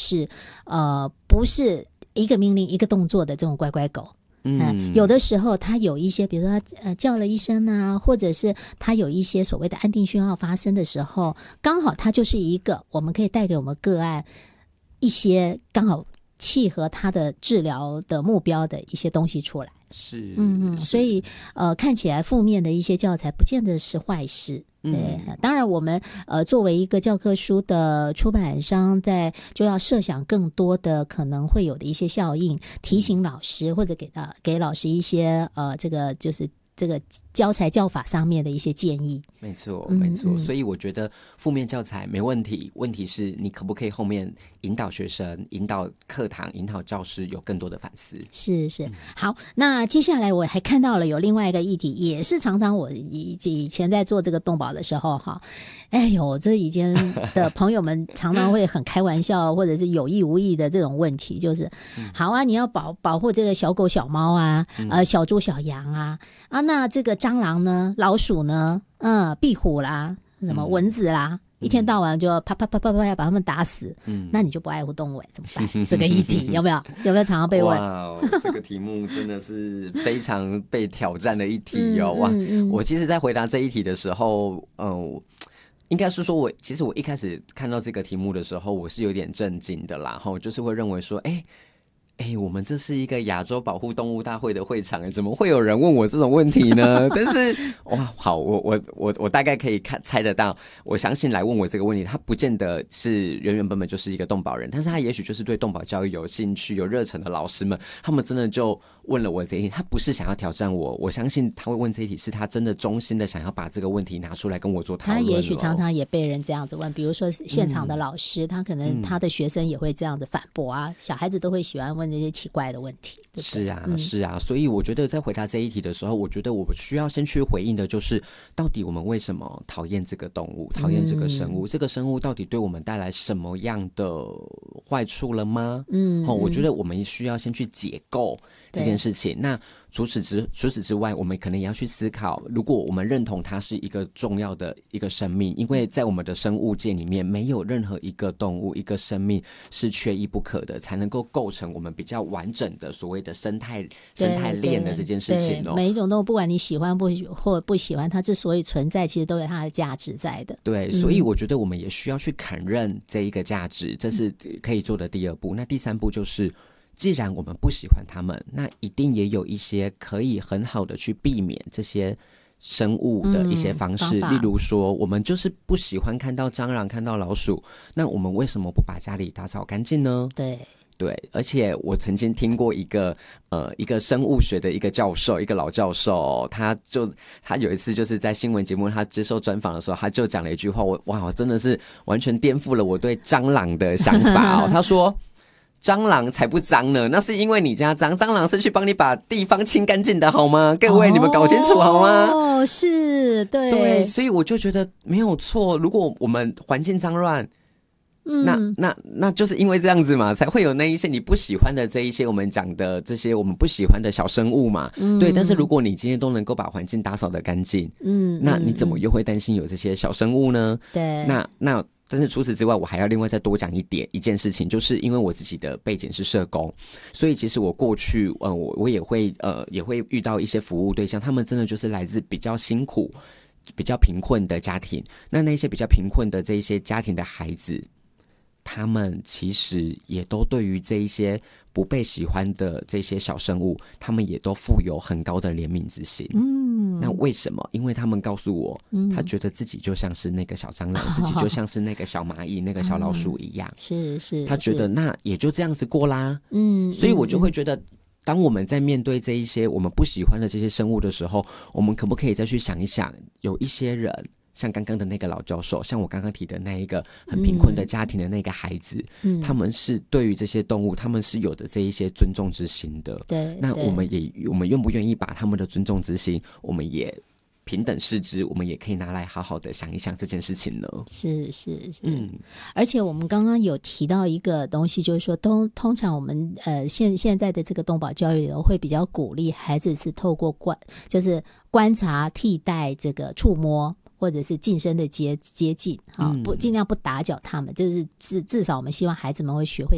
是不是一个命令一个动作的这种乖乖狗。有的时候他有一些比如说他叫了一声啊，或者是他有一些所谓的安定讯号发生的时候，刚好他就是一个我们可以带给我们个案一些刚好契合他的治疗的目标的一些东西出来。 是， 所以看起来负面的一些教材不见得是坏事。对，当然我们作为一个教科书的出版商，就要设想更多的可能会有的一些效应，提醒老师或者给老师一些这个就是这个教材教法上面的一些建议。 没错没错，所以我觉得负面教材没问题，问题是你可不可以后面引导学生、引导课堂、引导教师有更多的反思。 是好，那接下来我还看到了有另外一个议题，也是常常我以前在做这个动保的时候哈，哎呦，这以前的朋友们常常会很开玩笑或者是有意无意的这种问题，就是好啊，你要保护这个小狗小猫啊，小猪小羊啊，那这个蟑螂呢，老鼠呢，壁虎啦，什么蚊子啦，一天到晚就啪啪啪啪啪把他们打死，那你就不爱护动物怎么办？这个议题有没有常常被问？ 哇，这个题目真的是非常被挑战的一题哦。哇，我其实在回答这一题的时候，应该是说其实我一开始看到这个题目的时候，我是有点震惊的啦，就是会认为说，我们这是一个亚洲保护动物大会的会场，怎么会有人问我这种问题呢？但是哇，好，我大概可以猜得到，我相信来问我这个问题，他不见得是原本就是一个动保人，但是他也许就是对动保教育有兴趣、有热忱的老师们，他们真的就问了我这一题，他不是想要挑战我，我相信他会问这一题，是他真的衷心的想要把这个问题拿出来跟我做讨论。 他也许常常也被人这样子问，比如说现场的老师，他可能他的学生也会这样子反驳啊，小孩子都会喜欢问这些奇怪的问题，对不对？ 是啊，所以我觉得在回答这一题的时候，我觉得我需要先去回应的就是，到底我们为什么讨厌这个动物，讨厌这个生物，这个生物到底对我们带来什么样的坏处了吗？我觉得我们需要先去解构这件事情。那除此之外，我们可能也要去思考，如果我们认同它是一个重要的一个生命，因为在我们的生物界里面，没有任何一个动物、一个生命是缺一不可的，才能够构成我们比较完整的所谓的生态链的这件事情哦。 每一种动物，不管你喜欢或不喜欢，它之所以存在，其实都有它的价值在的。 对，所以我觉得我们也需要去肯认这一个价值，这是可以做的第二步。那第三步就是，既然我们不喜欢它们，那一定也有一些可以很好的去避免这些生物的一些方式，例如说我们就是不喜欢看到蟑螂看到老鼠，那我们为什么不把家里打扫干净呢？对，而且我曾经听过一个生物学的一个教授，一个老教授，他有一次就是在新闻节目他接受专访的时候，他就讲了一句话，我真的是完全颠覆了我对蟑螂的想法他说蟑螂才不脏呢，那是因为你家脏，蟑螂是去帮你把地方清干净的好吗？各位你们搞清楚好吗？ 是， 对，所以我就觉得没有错，如果我们环境脏乱，那就是因为这样子嘛，才会有那一些你不喜欢的这一些我们讲的这些我们不喜欢的小生物嘛。对，但是如果你今天都能够把环境打扫得干净，那你怎么又会担心有这些小生物呢？ 对， 那但是除此之外，我还要另外再多讲一件事情，就是因为我自己的背景是社工，所以其实我过去我也会遇到一些服务对象，他们真的就是来自比较辛苦、比较贫困的家庭。那些比较贫困的这一些家庭的孩子，他们其实也都对于这一些不被喜欢的这些小生物，他们也都负有很高的怜悯之心。那为什么？因为他们告诉我，他觉得自己就像是那个小蟑螂，自己就像是那个小蚂蚁、那个小老鼠一样。 是， 他觉得那也就这样子过啦。所以我就会觉得，当我们在面对这一些我们不喜欢的这些生物的时候，我们可不可以再去想一想，有一些人像刚刚的那个老教授，像我刚刚提的那一个很贫困的家庭的那个孩子，他们是对于这些动物，他们是有的这一些尊重之心的。 对， 那我们愿不愿意把他们的尊重之心，我们也平等视之，我们也可以拿来好好的想一想这件事情呢？ 是，而且我们刚刚有提到一个东西，就是说通常我们现在的这个动保教育会比较鼓励孩子是透过就是观察替代这个触摸，或者是近身的接近，不尽量不打搅他们，就是至少我们希望孩子们会学会